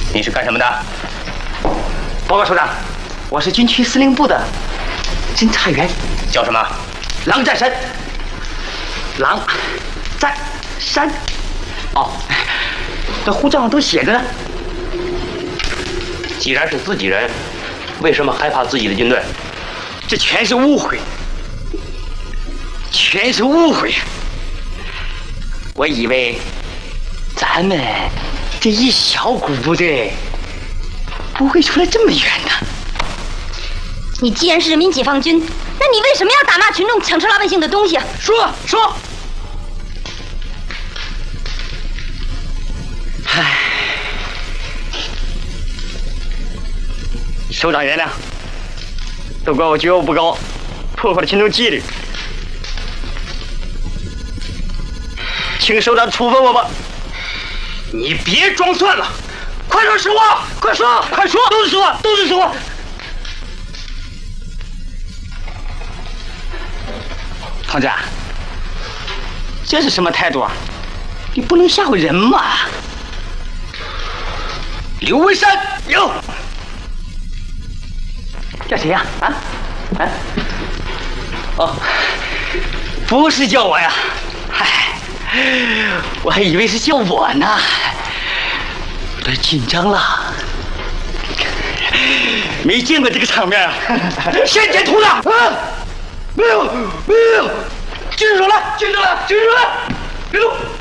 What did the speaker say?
你是干什么的？ 报告首长，我是军区司令部的侦察员。 叫什么？ 狼占山。狼占山。哦，这护照上都写着呢。 既然是自己人，为什么害怕自己的军队？ 这全是误会，全是误会。我以为咱们这一小股部队不会出来这么远的。 你既然是人民解放军，那你为什么要打骂群众、抢吃老百姓的东西啊？ 说。唉，首长原谅，都怪我觉悟不高，破坏了群众纪律，请首长处分我吧。你别装蒜了，快说实话，快说，都是实话。同志，这是什么态度啊？你不能吓唬人嘛！刘文山有，叫谁呀？哦，不是叫我呀，嗨，我还以为是叫我呢，有点紧张了，没见过这个场面啊！先剪图的啊！没有，举手了，别动！